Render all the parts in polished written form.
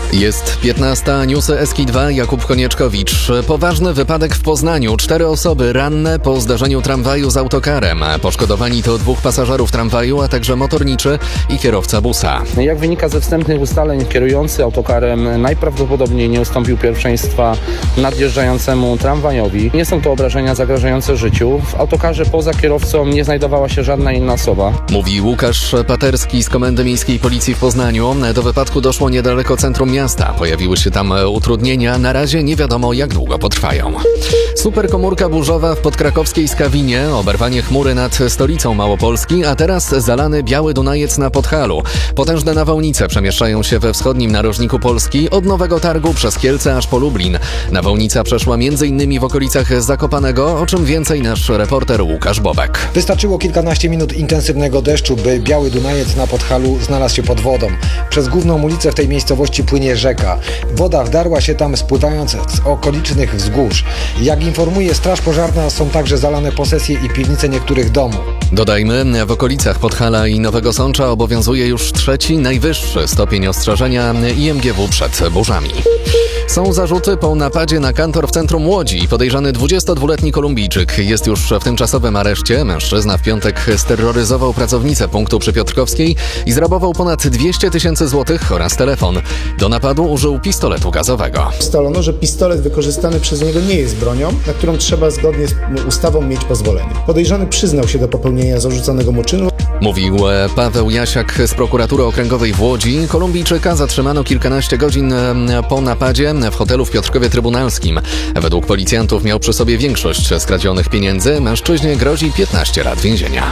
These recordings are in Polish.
Jest 15, newsy SK2, Jakub Konieczkowicz. Poważny wypadek w Poznaniu. 4 osoby ranne po zdarzeniu tramwaju z autokarem. Poszkodowani to 2 pasażerów tramwaju, a także motorniczy i kierowca busa. Jak wynika ze wstępnych ustaleń, kierujący autokarem najprawdopodobniej nie ustąpił pierwszeństwa nadjeżdżającemu tramwajowi. Nie są to obrażenia zagrażające życiu. W autokarze poza kierowcą nie znajdowała się żadna inna osoba. Mówi Łukasz Paterski z Komendy Miejskiej Policji w Poznaniu. Do wypadku doszło niedaleko centrum miasta. Pojawiły się tam utrudnienia. Na razie nie wiadomo, jak długo potrwają. Superkomórka burzowa w podkrakowskiej Skawinie. Oberwanie chmury nad stolicą Małopolski, a teraz zalany Biały Dunajec na Podhalu. Potężne nawałnice przemieszczają się we wschodnim narożniku Polski od Nowego Targu przez Kielce aż po Lublin. Nawałnica przeszła m.in. w okolicach Zakopanego, o czym więcej nasz reporter Łukasz Bobek. Wystarczyło kilkanaście minut intensywnego deszczu, by Biały Dunajec na Podhalu znalazł się pod wodą. Przez główną ulicę w tej miejscowości płynie rzeka. Woda wdarła się tam, spływając z okolicznych wzgórz. Jak informuje Straż Pożarna, są także zalane posesje i piwnice niektórych domów. Dodajmy, w okolicach Podhala i Nowego Sącza obowiązuje już 3. najwyższy stopień ostrzeżenia IMGW przed burzami. Są zarzuty po napadzie na kantor w centrum Łodzi. Podejrzany 22-letni Kolumbijczyk jest już w tymczasowym areszcie. Mężczyzna w piątek steroryzował pracownicę punktu przy Piotrkowskiej i zrabował ponad 200 000 złotych oraz telefon. Do napadu użył pistoletu gazowego. Ustalono, że pistolet wykorzystany przez niego nie jest bronią, na którą trzeba zgodnie z ustawą mieć pozwolenie. Podejrzany przyznał się do popełnienia zarzucanego mu czynu. Mówił Paweł Jasiak z prokuratury okręgowej w Łodzi. Kolumbijczyka zatrzymano kilkanaście godzin po napadzie w hotelu w Piotrkowie Trybunalskim. Według policjantów miał przy sobie większość skradzionych pieniędzy. Mężczyźnie grozi 15 lat więzienia.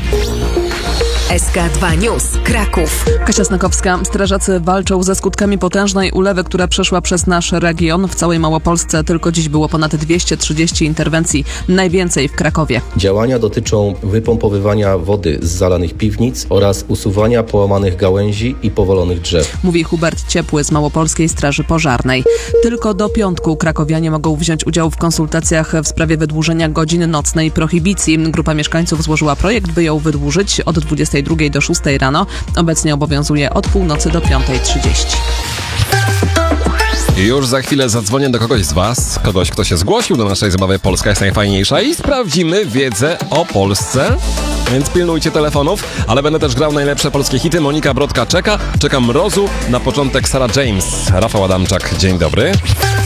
SK2 News, Kraków. Kasia Snakowska. Strażacy walczą ze skutkami potężnej ulewy, która przeszła przez nasz region. W całej Małopolsce tylko dziś było ponad 230 interwencji, najwięcej w Krakowie. Działania dotyczą wypompowywania wody z zalanych piwnic oraz usuwania połamanych gałęzi i powalonych drzew. Mówi Hubert Ciepły z Małopolskiej Straży Pożarnej. Tylko do piątku krakowianie mogą wziąć udział w konsultacjach w sprawie wydłużenia godziny nocnej prohibicji. Grupa mieszkańców złożyła projekt, by ją wydłużyć od 22 do 6 rano. Obecnie obowiązuje od północy do 5:30. I już za chwilę zadzwonię do kogoś z Was, kto się zgłosił do naszej zabawy Polska jest najfajniejsza i sprawdzimy wiedzę o Polsce. Więc pilnujcie telefonów, ale będę też grał najlepsze polskie hity. Monika Brodka czeka. Czekam Mrozu. Na początek Sarah James. Rafał Adamczak, dzień dobry.